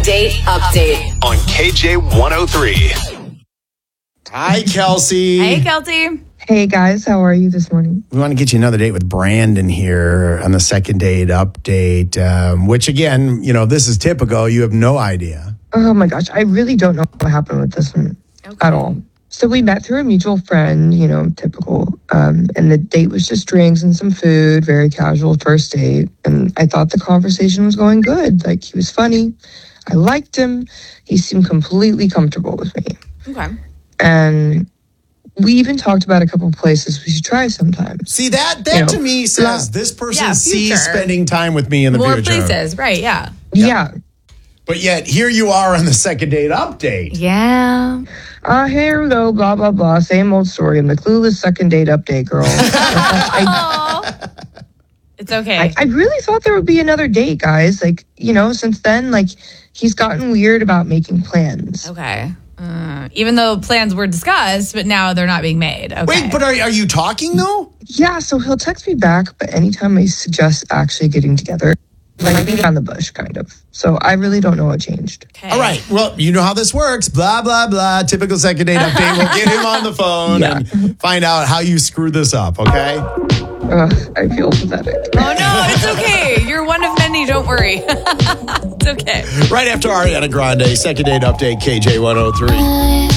date update on KJ103. Hi, Kelsey. Hey, Kelsey. Hey, guys. How are you this morning? We want to get you another date with Brandon here on the second date update, which, again, this is typical. You have no idea. Oh, my gosh. I really don't know what happened with this one at all. So we met through a mutual friend, typical. And the date was just drinks and some food, very casual first date. And I thought the conversation was going good. Like, he was funny. I liked him. He seemed completely comfortable with me. Okay. And we even talked about a couple of places we should try sometime. See, that to me says this person sees future. spending time with me in the More future. places, right, yeah. Yeah. But yet, here you are on the second date update. Yeah. Here we go, blah, blah, blah. Same old story. I'm the clueless second date update girl. It's okay. I really thought there would be another date, guys. Like, since then, he's gotten weird about making plans. Okay. Even though plans were discussed, but now they're not being made. Okay. Wait, but are you talking, though? Yeah, so he'll text me back, but anytime I suggest actually getting together, beat on the bush, kind of. So I really don't know what changed. Okay. All right. Well, you know how this works. Blah, blah, blah. Typical second date update. We'll get him on the phone and find out how you screwed this up, okay? I feel pathetic. Oh, no, it's okay. You're one of many. Don't worry. It's okay. Right after Ariana Grande, second date update, KJ103.